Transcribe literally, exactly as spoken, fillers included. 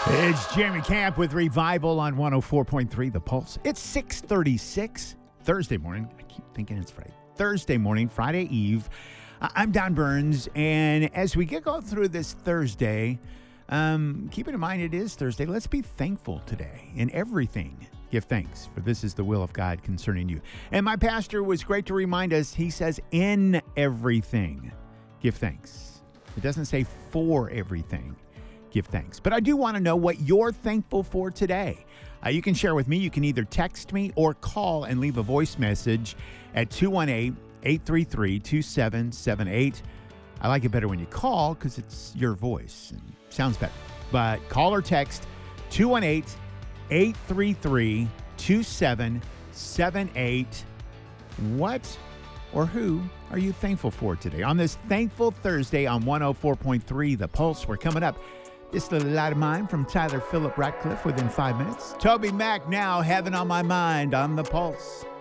It's Jeremy Camp with Revival on one oh four point three The Pulse. It's six thirty-six Thursday morning. I keep thinking it's Friday. Thursday morning, Friday Eve. I- I'm Don Burns, and as we get go through this Thursday, um, keeping in mind it is Thursday, let's be thankful today in everything. Give thanks, for this is the will of God concerning you. And my pastor was great to remind us. He says, in everything, give thanks. It doesn't say for everything. Give thanks. But I do want to know what you're thankful for today. Uh, you can share with me. You can either text me or call and leave a voice message at two one eight, eight three three, two seven seven eight. I like it better when you call because it's your voice and sounds better. But call or text two one eight, eight three three, two seven seven eight. What or who are you thankful for today? On this Thankful Thursday on one oh four point three The Pulse, we're coming up. This little light of mine from Tyler Phillip Ratcliffe within five minutes. Toby Mac now, Heaven on My Mind on The Pulse.